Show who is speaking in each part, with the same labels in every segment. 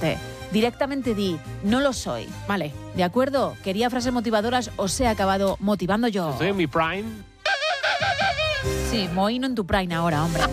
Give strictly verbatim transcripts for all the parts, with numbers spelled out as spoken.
Speaker 1: chiste. Directamente di, no lo soy.
Speaker 2: Vale.
Speaker 1: ¿De acuerdo? Quería frases motivadoras, os he acabado motivando yo.
Speaker 3: Estoy en mi prime.
Speaker 1: Sí, mohino en tu prime ahora, hombre.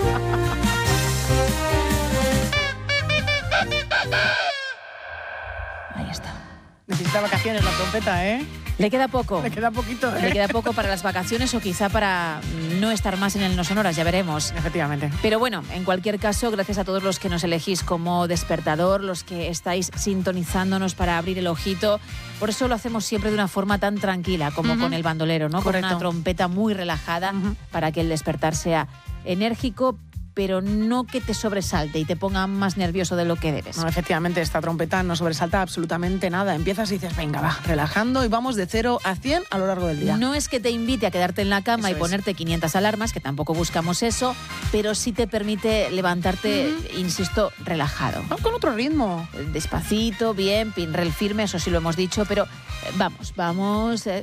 Speaker 1: Ahí está.
Speaker 2: Necesita vacaciones la trompeta, ¿eh?
Speaker 1: Le queda poco.
Speaker 2: Le queda poquito, ¿eh?
Speaker 1: Le queda poco para las vacaciones o quizá para no estar más en el No Sonoras, ya veremos.
Speaker 2: Efectivamente.
Speaker 1: Pero bueno, en cualquier caso, gracias a todos los que nos elegís como despertador, los que estáis sintonizándonos para abrir el ojito. Por eso lo hacemos siempre de una forma tan tranquila como uh-huh. con el bandolero, ¿no?
Speaker 2: Correcto.
Speaker 1: Con una trompeta muy relajada uh-huh. para que el despertar sea enérgico, pero no que te sobresalte y te ponga más nervioso de lo que debes.
Speaker 2: No, efectivamente, esta trompeta no sobresalta absolutamente nada. Empiezas y dices, venga, va, relajando y vamos de cero a cien a lo largo del día.
Speaker 1: No es que te invite a quedarte en la cama
Speaker 2: eso
Speaker 1: y ponerte
Speaker 2: es.
Speaker 1: quinientas alarmas, que tampoco buscamos eso, pero sí te permite levantarte, uh-huh. insisto, relajado.
Speaker 2: Vamos con otro ritmo.
Speaker 1: Despacito, bien, pinrel firme, eso sí lo hemos dicho, pero eh, vamos, vamos. Eh.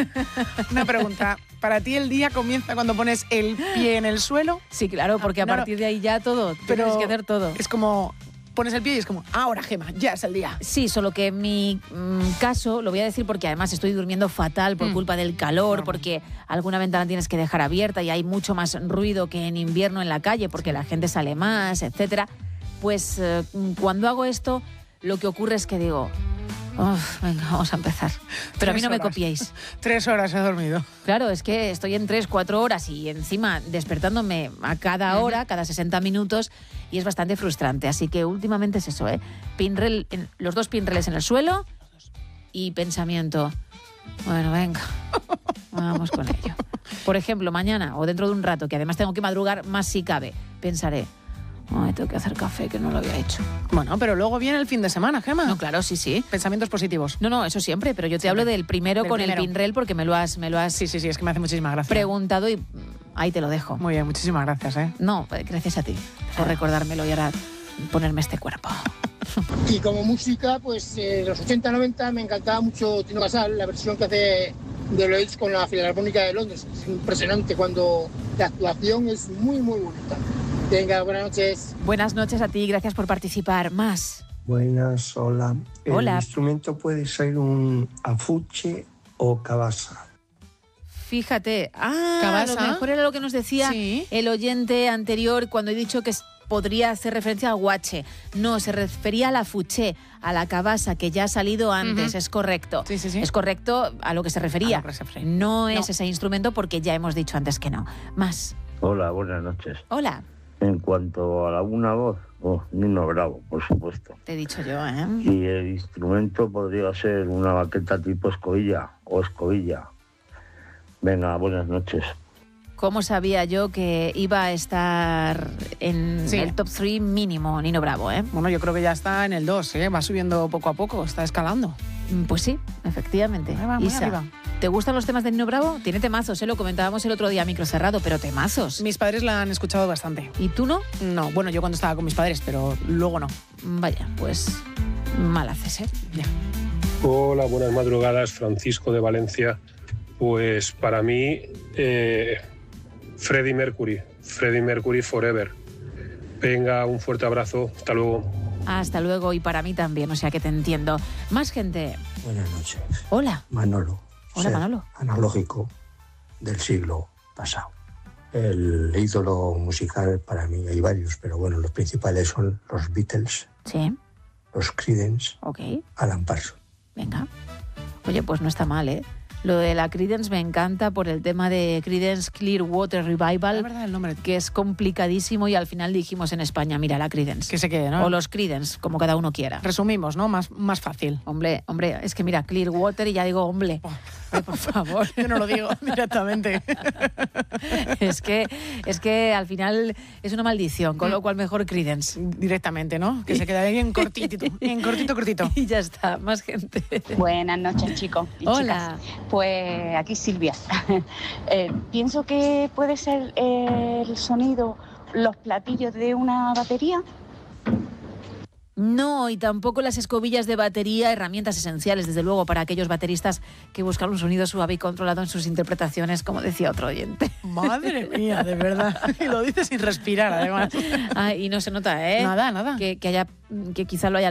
Speaker 2: Una pregunta. ¿Para ti el día comienza cuando pones el pie en el suelo?
Speaker 1: Sí, claro, porque a
Speaker 2: no,
Speaker 1: partir de ahí ya todo,
Speaker 2: pero
Speaker 1: tienes que hacer todo.
Speaker 2: Es como, pones el pie y es como, ahora, Gema, ya es el día.
Speaker 1: Sí, solo que en mi mm, caso, lo voy a decir porque además estoy durmiendo fatal por mm. culpa del calor, no. porque alguna ventana tienes que dejar abierta y hay mucho más ruido que en invierno en la calle porque la gente sale más, etcétera. Pues eh, cuando hago esto, lo que ocurre es que digo... Uf, venga, vamos a empezar. Pero
Speaker 2: tres
Speaker 1: a mí no
Speaker 2: horas.
Speaker 1: me copiéis.
Speaker 2: Tres horas he dormido.
Speaker 1: Claro, es que estoy en tres, cuatro horas y encima despertándome a cada hora, uh-huh. cada sesenta minutos, y es bastante frustrante. Así que últimamente es eso, ¿eh? Pinrel, en, los dos pinreles en el suelo y pensamiento. Bueno, venga, vamos con ello. Por ejemplo, mañana o dentro de un rato, que además tengo que madrugar más si cabe, pensaré... Ay, tengo que hacer café, que no lo había hecho.
Speaker 2: Bueno, pero luego viene el fin de semana, Gema.
Speaker 1: No, claro, sí, sí.
Speaker 2: Pensamientos positivos.
Speaker 1: No, no, eso siempre, pero yo te siempre. hablo del primero del con primero. el pinrel porque me lo has, me lo has
Speaker 2: sí, sí, sí, es que me hace muchísimas gracias.
Speaker 1: preguntado y ahí te lo dejo.
Speaker 2: Muy bien, muchísimas gracias, ¿eh?
Speaker 1: No, gracias a ti por recordármelo y ahora ponerme este cuerpo.
Speaker 4: Y como música, pues eh, los ochenta noventa me encantaba mucho Tino Casal, la versión que hace de Lois con la Filarmónica de Londres. Es impresionante cuando la actuación es muy, muy bonita. Venga, buenas noches.
Speaker 1: Buenas noches a ti, gracias por participar. Más.
Speaker 5: Buenas, hola.
Speaker 1: Hola.
Speaker 5: El instrumento puede ser un afuche o cabasa.
Speaker 1: Fíjate, ah,
Speaker 2: ¿Cabasa?
Speaker 1: A lo mejor era lo que nos decía
Speaker 2: sí.
Speaker 1: el oyente anterior cuando he dicho que podría hacer referencia al guache. No, se refería a la fuché, a la cabasa, que ya ha salido antes, uh-huh. es correcto.
Speaker 2: Sí, sí, sí.
Speaker 1: Es correcto a lo que se refería.
Speaker 2: Que se refería.
Speaker 1: No, no es
Speaker 2: no.
Speaker 1: ese instrumento porque ya hemos dicho antes que no. Más.
Speaker 6: Hola, buenas noches.
Speaker 1: Hola.
Speaker 6: En cuanto a la una voz, oh, Nino Bravo, por supuesto.
Speaker 1: Te he dicho yo, ¿eh?
Speaker 6: Y el instrumento podría ser una baqueta tipo escobilla o escobilla. Venga, buenas noches.
Speaker 1: ¿Cómo sabía yo que iba a estar en sí. el top tres mínimo Nino Bravo, eh?
Speaker 2: Bueno, yo creo que ya está en el dos, ¿eh? Va subiendo poco a poco, está escalando.
Speaker 1: Pues sí, efectivamente.
Speaker 2: Ahí va, muy
Speaker 1: Isa,
Speaker 2: arriba.
Speaker 1: ¿te gustan los temas de Nino Bravo? Tiene temazos, ¿eh? Lo comentábamos el otro día a micro cerrado, pero temazos.
Speaker 2: Mis padres la han escuchado bastante.
Speaker 1: ¿Y tú no?
Speaker 2: No, bueno, yo cuando estaba con mis padres, pero luego no.
Speaker 1: Vaya, pues mal haces, ¿eh?
Speaker 2: Ya.
Speaker 7: Hola, buenas madrugadas, Francisco de Valencia. Pues para mí, eh, Freddie Mercury, Freddie Mercury Forever. Venga, un fuerte abrazo, hasta luego.
Speaker 1: Hasta luego, y para mí también, o sea que te entiendo. Más gente.
Speaker 5: Buenas noches.
Speaker 1: Hola.
Speaker 5: Manolo.
Speaker 1: Hola, Manolo.
Speaker 5: Analógico del siglo pasado. El ídolo musical para mí hay varios, pero bueno, los principales son los Beatles.
Speaker 1: Sí.
Speaker 5: Los Creedence.
Speaker 1: Ok.
Speaker 5: Alan Parsons.
Speaker 1: Venga. Oye, pues no está mal, ¿eh? Lo de la Creedence me encanta por el tema de Creedence Clearwater Revival,
Speaker 2: la verdad, el nombre.
Speaker 1: Que es complicadísimo y al final dijimos en España, mira, la Creedence.
Speaker 2: Que se quede, ¿no?
Speaker 1: O los Creedence, como cada uno quiera.
Speaker 2: Resumimos, ¿no? Más, más fácil.
Speaker 1: Hombre, hombre, es que mira, Clearwater y ya digo, hombre.
Speaker 2: Oh.
Speaker 1: Ay, por favor.
Speaker 2: Yo no lo digo directamente.
Speaker 1: es, que, es que al final es una maldición, con lo cual mejor Creedence.
Speaker 2: Directamente, ¿no? Que se queda ahí en cortito, en cortito, cortito.
Speaker 1: Y ya está, más gente.
Speaker 8: Buenas noches, chicos y
Speaker 1: Hola.
Speaker 8: chicas. Pues aquí Silvia. eh, pienso que puede ser eh, el sonido, los platillos de una batería.
Speaker 1: No, y tampoco las escobillas de batería, herramientas esenciales, desde luego, para aquellos bateristas que buscan un sonido suave y controlado en sus interpretaciones, como decía otro oyente.
Speaker 2: Madre mía, de verdad. Y lo dice sin respirar, además.
Speaker 1: Ah, y no se nota, ¿eh?
Speaker 2: Nada, nada.
Speaker 1: Que, que, haya, que quizá lo haya